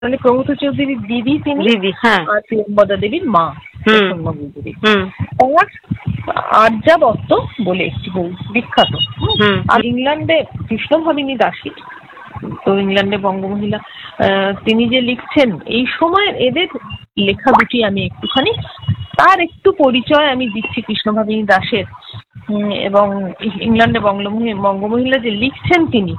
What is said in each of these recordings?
মানে প্রমথ চৌধুরীর দিদি তিনি, দিদি, হ্যাঁ, আর প্রিয়ম্বদা দেবীর মা প্রসন্নময়ী দেবী। আর আর্যাবর্ত বলে একটি বই বিখ্যাত। আর ইংল্যান্ডে কৃষ্ণভাবিনী দাসী, তো ইংল্যান্ডে বঙ্গমহিলা, তিনি যে লিখছেন এই সময় এদের লেখা দুটি আমি একটুখানি তার একটু পরিচয় আমি দিচ্ছি কৃষ্ণভাবিনী দাসের। এবং ইংল্যান্ডে বঙ্গমহিলা যে লিখছেন তিনি,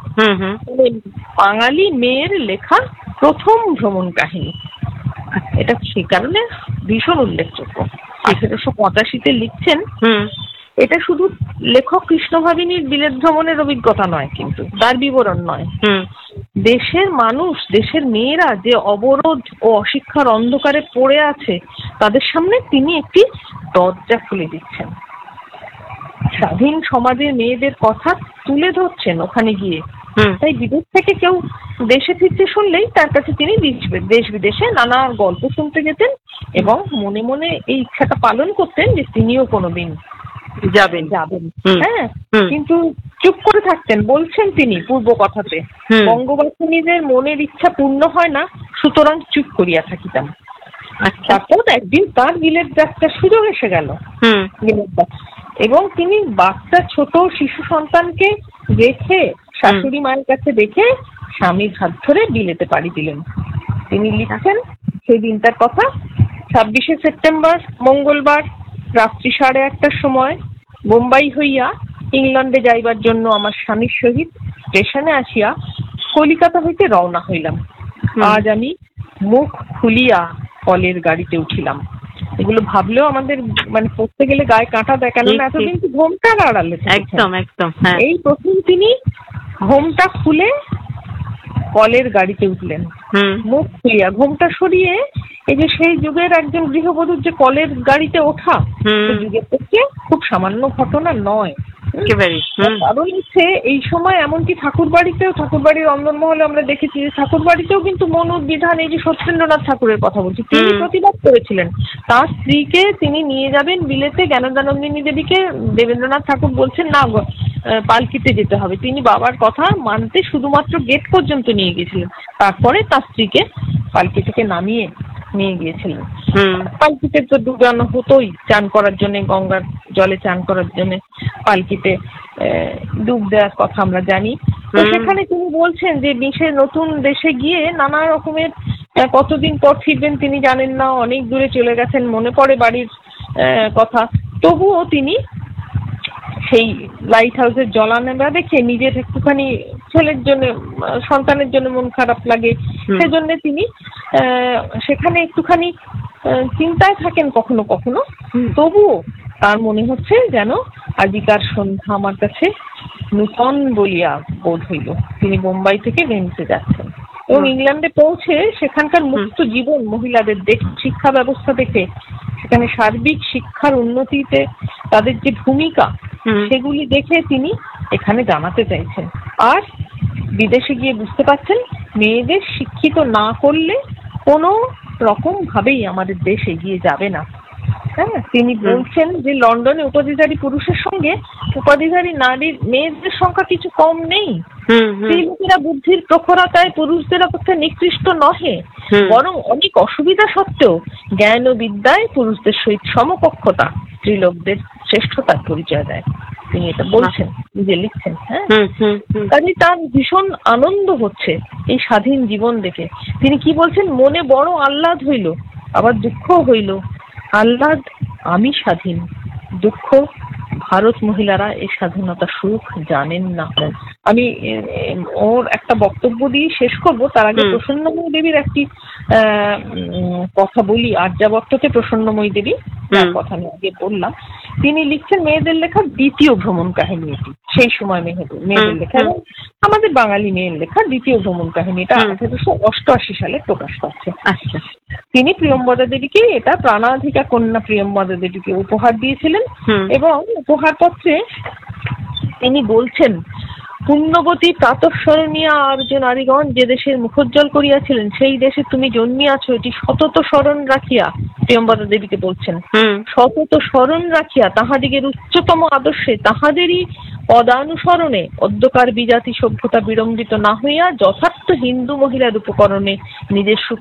বাঙালি মেয়ের লেখা প্রথম ভ্রমণ কাহিনী। এটা সে কারণে ভীষণ উল্লেখযোগ্য। 1885-তে লিখছেন। এটা শুধু লেখক কৃষ্ণভাবিনীর বিলেত ভ্রমণের অভিজ্ঞতা নয়, কিন্তু তার বিবরণ নয়। দেশের মানুষ, দেশের মেয়েরা যে অবরোধ ও অশিক্ষার অন্ধকারে পড়ে আছে, তাদের সামনে তিনি একটি দরজা খুলে দিচ্ছেন। স্বাধীন সমাজের মেয়েদের কথা তুলে ধরছেন ওখানে গিয়ে। তাই বিদেশ থেকে কেউ দেশে ফিরতে শুনলেই তার কাছে তিনি দেশ বিদেশে নানা গল্প শুনতে যেতেন এবং মনে মনে এই ইচ্ছাটা পালন করতেন যে তিনিও কোনোদিন যাবেন। হ্যাঁ, কিন্তু চুপ করে থাকতেন। বলছেন তিনি পূর্ব কথাতে, বঙ্গবাসিনীদের মনের ইচ্ছা পূর্ণ হয় না, সুতরাং চুপ করিয়া থাকিতাম। তারপর একদিন তার বিলেত যাত্রার সুযোগ এসে গেল, এবং তিনি বাচ্চা ছোট শিশু সন্তানকে রেখে শাশুড়ি মায়ের কাছে রেখে স্বামীর হাত ধরে বিলেতে পাড়ি দিলেন। তিনি লিখছেন সেই দিনটার কথা, 26শে সেপ্টেম্বর মঙ্গলবার রাত্রি 8:30টার সময় বোম্বাই হইয়া ইংল্যান্ডে যাইবার জন্য আমার স্বামীর সহিত স্টেশনে আসিয়া কলিকাতা হইতে রওনা হইলাম। আজ আমি মুখ খুলিয়া কলের গাড়িতে উঠিলাম। এগুলো ভাবলেও আমাদের মানে পড়তে গেলে গায়ে কাঁটা দেয়, কেননা এতদিন তো ঘোমটার আড়ালে। একদম। এই প্রথম তিনি ঘোমটা খুলে কলের গাড়িতে উঠলেন, মুখ খুলিয়া। ঘোমটা সরিয়ে, এই যে সেই যুগের একজন গৃহবধূর যে কলের গাড়িতে ওঠা, যুগের পক্ষে খুব সামান্য ঘটনা নয়। কারণ হচ্ছে এই সময় এমনকি ঠাকুরবাড়ির অন্দরমহলে আমরা দেখেছি যে ঠাকুরবাড়িতেও কিন্তু মনুর বিধান, এই যে সত্যেন্দ্রনাথ ঠাকুরের কথা বলছি, তিনি প্রতিবাদ করেছিলেন। তার স্ত্রীকে তিনি নিয়ে যাবেন বিলেতে, জ্ঞানদানন্দিনী দেবীকে দেবেন্দ্রনাথ ঠাকুর বলছেন না, পালকিতে যেতে হবে। তিনি বাবার কথা মানতে শুধুমাত্র গেট পর্যন্ত নিয়ে গিয়েছিলেন, তারপরে তার স্ত্রীকে পালকি থেকে নামিয়ে নিয়ে গিয়েছিলেন। পালকিতে তো ডুবানো হতোই চান করার জন্য, গঙ্গার জলে চান করার জন্য পালকিতে ডুব দেওয়ার কথা আমরা জানি। তো সেখানে তিনি বলছেন যে নতুন দেশে গিয়ে নানা রকমের, কতদিন পর ফিরবেন তিনি জানেন না, অনেক দূরে চলে গেছেন, মনে পড়ে বাড়ির কথা। তবুও তিনি সেই লাইট হাউসের জলানেবা দেখে নিজের একটুখানি ছেলের জন্য, সন্তানের জন্য মন খারাপ লাগে। সেজন্য তিনি সেখানে একটুখানি চিন্তায় থাকেন কখনো কখনো। তবুও তার মনে হচ্ছে যেন আজিকার সন্ধ্যা আমার কাছে নূতন বলিয়া বোধ হইল। তিনি বোম্বাই থেকে ভেনিসে যাচ্ছেন এবং ইংল্যান্ডে পৌঁছে সেখানকার মুক্ত জীবন, মহিলাদের শিক্ষা ব্যবস্থা দেখে, সেখানে সার্বিক শিক্ষার উন্নতিতে তাদের যে ভূমিকা, সেগুলি দেখে তিনি এখানে জানাতে চাইছেন। আর বিদেশে গিয়ে বুঝতে পারছেন মেয়েদের শিক্ষিত না করলে কোনো রকম ভাবেই আমাদের দেশ এগিয়ে যাবে না। হ্যাঁ, তিনি বলছেন যে লন্ডনে উপাধিধারী পুরুষের সঙ্গে উপাধিধারী নারীর মেয়েদের সংখ্যা কিছু কম নেই। স্ত্রীলোকেরা বুদ্ধির প্রখরতায় পুরুষদের অপেক্ষা নিকৃষ্ট নহে, বরং অনেক অসুবিধা সত্ত্বেও জ্ঞান ও বিদ্যায় পুরুষদের সহিত সমকক্ষতা স্ত্রীলোকদের শ্রেষ্ঠতার পরিচয় দেয়। তিনি এটা বলছেন, নিজে লিখছেন। হ্যাঁ, কাজে তার ভীষণ আনন্দ হচ্ছে এই স্বাধীন জীবন দেখে। তিনি কি বলছেন, মনে বড় আহ্লাদ হইল, আবার দুঃখ হইল। আহ্লাদ, আমি স্বাধীন; দুঃখ, ভারত মহিলারা এই স্বাধীনতা সুখ জানেন না। আমি ওর একটা বক্তব্য দিয়ে শেষ করবো, তার আগে প্রসন্নময়ী দেবীর একটি কথা বলি। আর্যাবর্ততে প্রসন্নময়ী দেবী কথা আমি আগে বললাম। তিনি লিখছেন মেয়েদের লেখা দ্বিতীয় ভ্রমণ কাহিনী এটি। সেই সময় মেয়েদের লেখা এবং আমাদের বাঙালি মেয়ের লেখা দ্বিতীয় ভ্রমণ কাহিনী। এটা 1888 সালে প্রকাশ পাচ্ছে। আচ্ছা, তিনি প্রিয়ম্বদা দেবীকে, এটা প্রাণাধিকা কন্যা প্রিয়ম্বদা দেবীকে উপহার দিয়েছিলেন এবং উপহার পত্রে তিনি বলছেন, পুণ্যবতী প্রাতঃস্মরণীয়া আর্য নারীগণ যে দেশের মুখোজ্জ্বল করিয়াছিলেন, সেই দেশে তুমি জন্মিয়াছ, এটি সতত স্মরণ রাখিয়া, প্রিয়ম্বদা দেবীকে বলছেন, সতত স্মরণ রাখিয়া তাহাদিগের উচ্চতম আদর্শে তাহাদেরই পদানুসরণে অদ্যকার বিজাতি সভ্যতা বিড়ম্বিত না হইয়া যথার্থ হিন্দু মহিলার উপকরণে নিজের